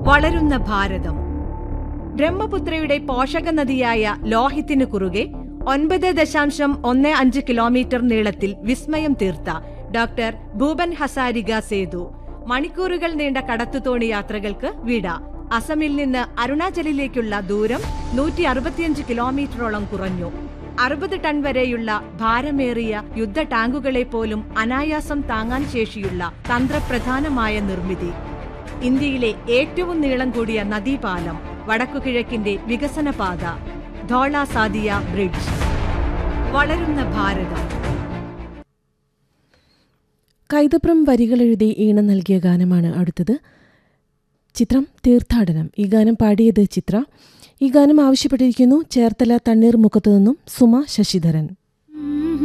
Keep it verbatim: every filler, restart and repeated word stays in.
വളരുന്ന ഭാരതം. ബ്രഹ്മപുത്രയുടെ പോഷക നദിയായ ലോഹിത്തിന് കുറുകെ ഒൻപത് ദശാംശം ഒന്ന് അഞ്ച് കിലോമീറ്റർ നീളത്തിൽ വിസ്മയം തീർത്ത ഡോക്ടർ ഭൂപൻ ഹസാരിക സേതു മണിക്കൂറുകൾ നീണ്ട കടത്തുതോണി യാത്രകൾക്ക് വിട. അസമിൽ നിന്ന് അരുണാചലിലേക്കുള്ള ദൂരം നൂറ്റി അറുപത്തിയഞ്ച് കിലോമീറ്ററോളം കുറഞ്ഞു. അറുപത് ടൺ വരെയുള്ള ഭാരമേറിയ യുദ്ധ ടാങ്കുകളെ പോലും അനായാസം താങ്ങാൻ ശേഷിയുള്ള തന്ത്രപ്രധാനമായ നിർമ്മിതി. ഇന്ത്യയിലെ ഏറ്റവും നീളം കൂടിയ നദീപാലം, വടക്കുകിഴക്കിന്റെ വികസനപാത, ധോള സാദിയ ബ്രിഡ്ജ്. വളരുന്ന ഭാരതം. കൈതപ്രം വരികളെഴുതി ഈണം നൽകിയ ഗാനമാണ് അടുത്തത്. ചിത്രം തീർത്ഥാടനം. ഈ ഗാനം പാടിയത് ചിത്ര. ഈ ഗാനം ആവശ്യപ്പെട്ടിരിക്കുന്നു ചേർത്തല തണ്ണീർമുക്കത്തു നിന്നും സുമ ശശിധരൻ.